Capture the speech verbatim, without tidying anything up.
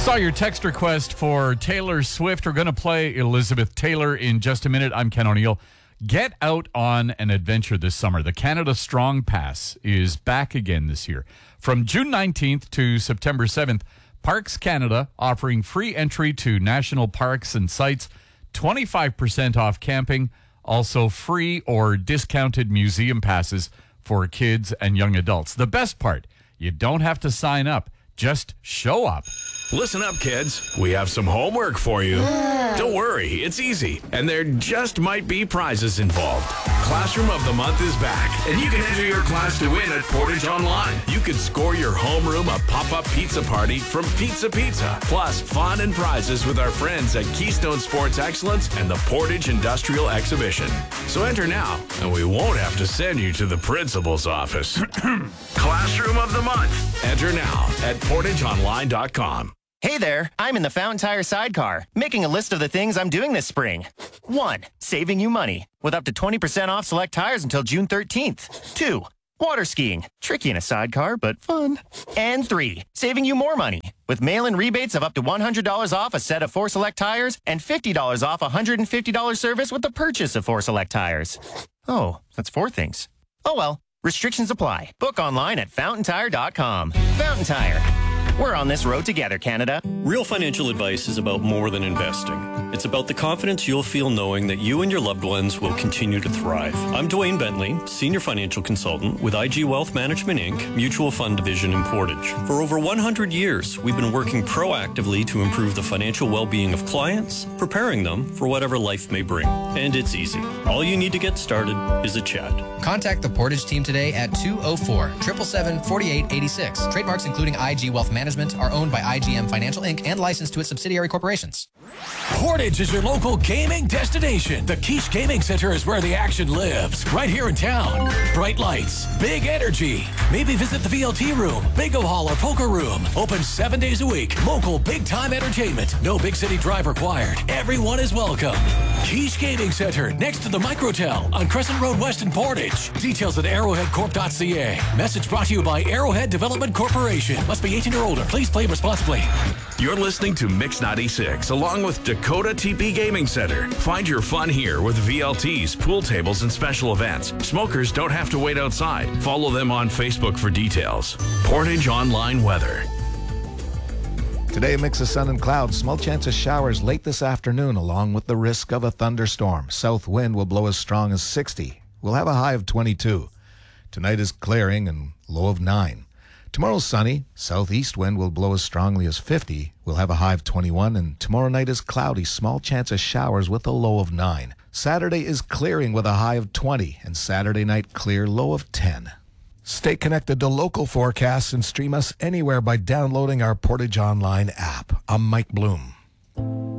Saw your text request for Taylor Swift. We're going to play Elizabeth Taylor in just a minute. I'm Ken O'Neill. Get out on an adventure this summer. The Canada Strong Pass is back again this year. From June nineteenth to September seventh, Parks Canada offering free entry to national parks and sites, twenty-five percent off camping, also free or discounted museum passes for kids and young adults. The best part, you don't have to sign up. Just show up. Listen up, kids. We have some homework for you. Don't worry, it's easy. And there just might be prizes involved. Classroom of the Month is back, and you can enter your class to win at Portage Online. You could score your homeroom a pop-up pizza party from Pizza Pizza. Plus, fun and prizes with our friends at Keystone Sports Excellence and the Portage Industrial Exhibition. So enter now, and we won't have to send you to the principal's office. Classroom of the Month. Enter now at portage online dot com. Hey there, I'm in the Fountain Tire sidecar, making a list of the things I'm doing this spring. One, saving you money, with up to twenty percent off select tires until June thirteenth. Two, water skiing, tricky in a sidecar, but fun. And three, saving you more money, with mail-in rebates of up to one hundred dollars off a set of four select tires and fifty dollars off a one hundred fifty dollars service with the purchase of four select tires. Oh, that's four things. Oh well, restrictions apply. Book online at fountain tire dot com. Fountain Tire. We're on this road together, Canada. Real financial advice is about more than investing. It's about the confidence you'll feel knowing that you and your loved ones will continue to thrive. I'm Dwayne Bentley, Senior Financial Consultant with I G Wealth Management, Incorporated, Mutual Fund Division in Portage. For over one hundred years, we've been working proactively to improve the financial well-being of clients, preparing them for whatever life may bring. And it's easy. All you need to get started is a chat. Contact the Portage team today at two oh four, seven seven seven, four eight eight six. Trademarks including I G Wealth Management are owned by I G M Financial Incorporated and licensed to its subsidiary corporations. Portage is your local gaming destination. The Quiche Gaming Center is where the action lives, right here in town. Bright lights, big energy. Maybe visit the V L T room, bingo hall, or poker room. Open seven days a week. Local big-time entertainment. No big city drive required. Everyone is welcome. Quiche Gaming Center, next to the Microtel on Crescent Road West in Portage. Details at arrowhead corp dot c a. Message brought to you by Arrowhead Development Corporation. Must be eighteen or older. Please play responsibly. You're listening to Mix ninety-six, along with Dakota T P Gaming Center. Find your fun here with V L Ts, pool tables, and special events. Smokers don't have to wait outside. Follow them on Facebook for details. Portage Online Weather. Today, a mix of sun and clouds. Small chance of showers late this afternoon, along with the risk of a thunderstorm. South wind will blow as strong as sixty. We'll have a high of twenty-two. Tonight is clearing and low of nine. Tomorrow's sunny. Southeast wind will blow as strongly as fifty. We'll have a high of twenty-one. And tomorrow night is cloudy. Small chance of showers with a low of nine. Saturday is clearing with a high of twenty. And Saturday night clear, low of ten. Stay connected to local forecasts and stream us anywhere by downloading our Portage Online app. I'm Mike Bloom.